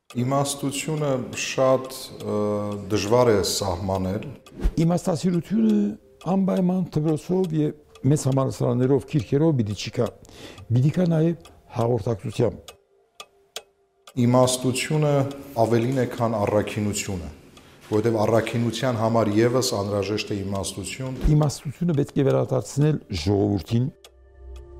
Իմաստությունը շատ դժվար է սահմանել։ Իմաստասիրությունը անպայման դրոսով եւ մեծ համալսարաններով, քիրքերով պիտի չկա։ Պիտի կա նաեւ հաղորդակցությամբ։ Իմաստությունը ավելին է, քան առաքինությունը, որովհետև առաքինության համար եւս անհրաժեշտ է իմաստություն։ Իմաստությունը պետք է վերադարձնել ժողովրդին,